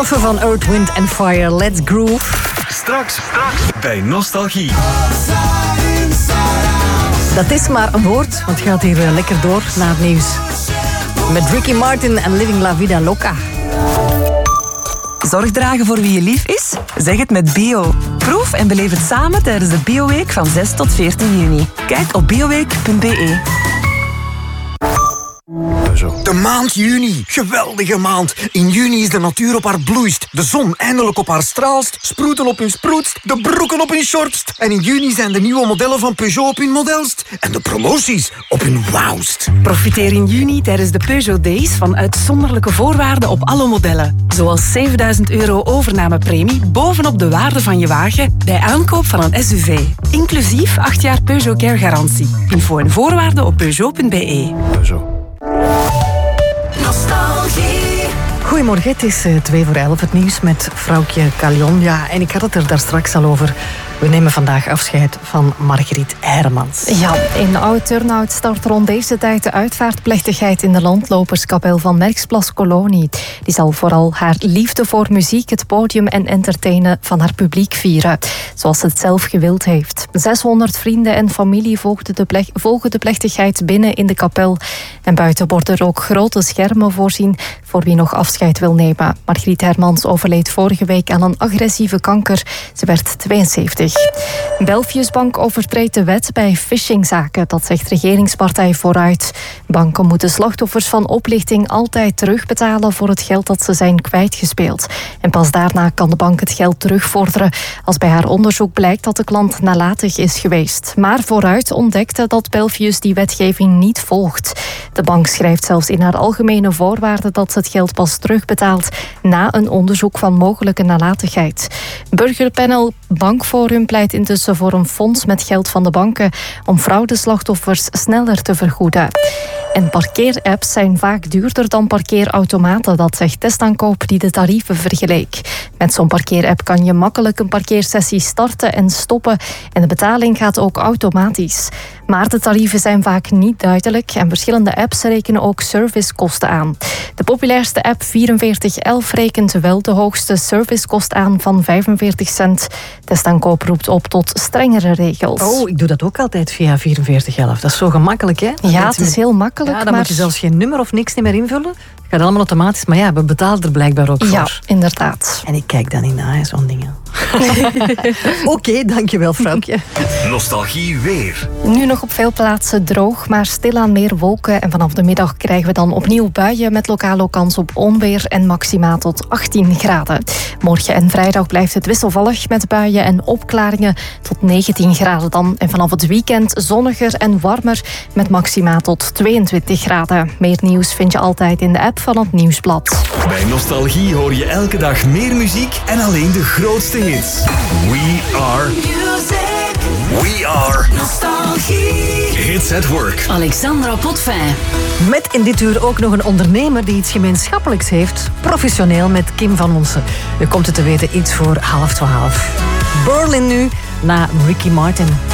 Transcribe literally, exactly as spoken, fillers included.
Toffe van Earth, Wind and Fire, Let's Groove. Straks, straks bij Nostalgie. Dat is maar een woord, want het gaat hier lekker door na het nieuws. Met Ricky Martin en Living La Vida Loca. Zorg dragen voor wie je lief is? Zeg het met Bio. Proef en beleef het samen tijdens de Bioweek van zes tot veertien juni. Kijk op bioweek punt b e. De maand juni. Geweldige maand. In juni is de natuur op haar bloeist. De zon eindelijk op haar straalst. Sproeten op hun sproetst. De broeken op hun shortst. En in juni zijn de nieuwe modellen van Peugeot op hun modelst. En de promoties op hun wauwst. Profiteer in juni tijdens de Peugeot Days van uitzonderlijke voorwaarden op alle modellen. Zoals zevenduizend euro overnamepremie bovenop de waarde van je wagen bij aankoop van een S U V. Inclusief acht jaar Peugeot Care garantie. Info en voorwaarden op peugeot punt b e. Peugeot. Nostalgie. Goedemorgen, het is twee voor elf, het nieuws met vrouwtje Calion. Ja, en ik had het er daar straks al over. We nemen vandaag afscheid van Margriet Hermans. Ja, in Oud-Turnhout start rond deze tijd de uitvaartplechtigheid in de landloperskapel van Merksplas Kolonie. Die zal vooral haar liefde voor muziek, het podium en entertainen van haar publiek vieren. Zoals ze het zelf gewild heeft. zeshonderd vrienden en familie volgden de, plech- volgen de plechtigheid binnen in de kapel. En buiten worden er ook grote schermen voorzien voor wie nog afscheid wil nemen. Margriet Hermans overleed vorige week aan een agressieve kanker. Ze werd tweeënzeventig. Belfius Bank overtreedt de wet bij phishingzaken, dat zegt regeringspartij Vooruit. Banken moeten slachtoffers van oplichting altijd terugbetalen voor het geld dat ze zijn kwijtgespeeld. En pas daarna kan de bank het geld terugvorderen als bij haar onderzoek blijkt dat de klant nalatig is geweest. Maar Vooruit ontdekte dat Belfius die wetgeving niet volgt. De bank schrijft zelfs in haar algemene voorwaarden dat ze het geld pas terugbetaalt na een onderzoek van mogelijke nalatigheid. Burgerpanel Bankforum pleit intussen voor een fonds met geld van de banken om fraudeslachtoffers sneller te vergoeden. En parkeerapps zijn vaak duurder dan parkeerautomaten, dat zegt Testaankoop die de tarieven vergeleek. Met zo'n parkeerapp kan je makkelijk een parkeersessie starten en stoppen en de betaling gaat ook automatisch. Maar de tarieven zijn vaak niet duidelijk en verschillende apps rekenen ook servicekosten aan. De populairste app vierenveertig elf rekent wel de hoogste servicekost aan van vijfenveertig cent. Testaankoop roept op tot strengere regels. Oh, ik doe dat ook altijd via vierenveertig elf. Dat is zo gemakkelijk, hè? Dat ja, het is heel makkelijk. Ja, dan maar... moet je zelfs geen nummer of niks meer invullen. Het gaat allemaal automatisch, maar ja, we betalen er blijkbaar ook voor. Ja, inderdaad. En ik kijk dan niet naar, zo'n dingen. Oké, okay, dankjewel, vrouwtje. Nostalgie weer. Nu nog op veel plaatsen droog, maar stilaan meer wolken. En vanaf de middag krijgen we dan opnieuw buien met lokale kans op onweer en maxima tot achttien graden. Morgen en vrijdag blijft het wisselvallig met buien en opklaringen tot negentien graden dan. En vanaf het weekend zonniger en warmer met maxima tot tweeëntwintig graden. Meer nieuws vind je altijd in de app van het Nieuwsblad. Bij Nostalgie hoor je elke dag meer muziek en alleen de grootste hits. We are music. We are Nostalgie. Hits at work. Alexandra Potvin. Met in dit uur ook nog een ondernemer die iets gemeenschappelijks heeft. Professioneel met Kim van Onsen. U komt het te weten iets voor half twaalf. Berlin nu, na Ricky Martin.